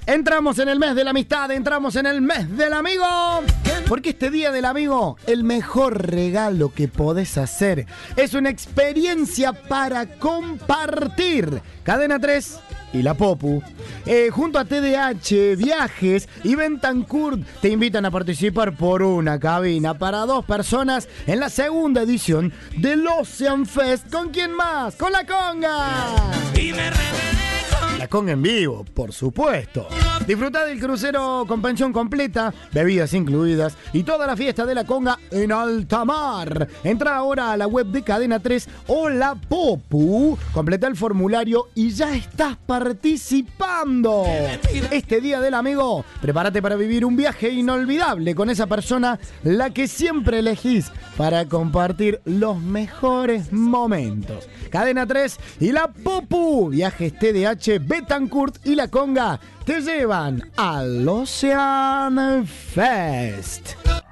Entramos en el mes de la amistad, entramos en el mes del amigo. Porque este día del amigo, el mejor regalo que podés hacer es una experiencia para compartir. Cadena 3 y la Popu, junto a TDH, Viajes y Bentancur, te invitan a participar por una cabina para 2 personas en la segunda edición del Ocean Fest. ¿Con quién más? ¡Con la Conga! La Conga en vivo, por supuesto. Disfrutá del crucero con pensión completa, bebidas incluidas y toda la fiesta de la Conga en alta mar. Entra ahora a la web de Cadena 3 o la Popu, completa el formulario y ya estás participando. Este día del amigo, prepárate para vivir un viaje inolvidable con esa persona, la que siempre elegís para compartir los mejores momentos. Cadena 3 y la Popu, Viajes TDH, Betancur y la Conga te llevan al Ocean Fest.